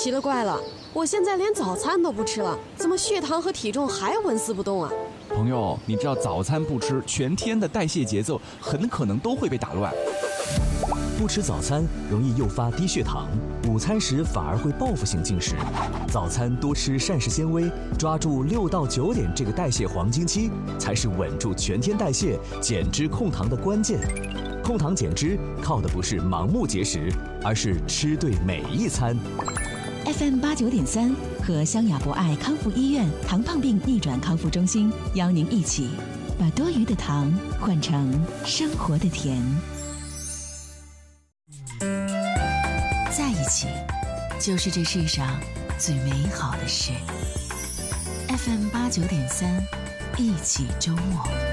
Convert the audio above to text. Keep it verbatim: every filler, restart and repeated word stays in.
奇了怪了，我现在连早餐都不吃了，怎么血糖和体重还纹丝不动啊？ 朋友，你知道早餐不吃，全天的代谢节奏很可能都会被打乱。 不吃早餐容易诱发低血糖，午餐时反而会报复性进食。早餐多吃膳食纤维，抓住六到九点这个代谢黄金期，才是稳住全天代谢、减脂控糖的关键。控糖减脂靠的不是盲目节食，而是吃对每一餐。 F M 八九点三和湘雅博爱康复医院糖胖病逆转康复中心邀您一起把多余的糖换成生活的甜。在一起，就是这世上最美好的事。F M 八九点三，一起周末。